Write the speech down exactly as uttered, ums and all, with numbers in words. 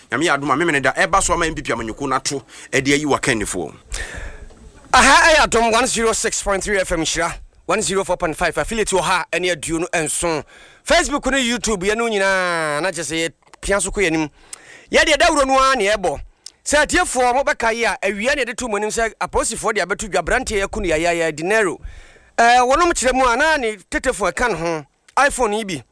nyame ya adoma memene da eba so ama M P P amanyuko na to e de ayi wakanifo aha aya dom one oh six point three F M Shira one oh four point five affiliate ha ene aduo no enso Facebook no YouTube ye no nyina na je se pianso ko yanim ye de dawro no a ne ebo se atiefo mo beka ye a awia ne de to monim se aposifo de abeto dwabrante yakunu ya ya dinero eh wonom kire mu ana ne tetefo kan ho iPhone yi bi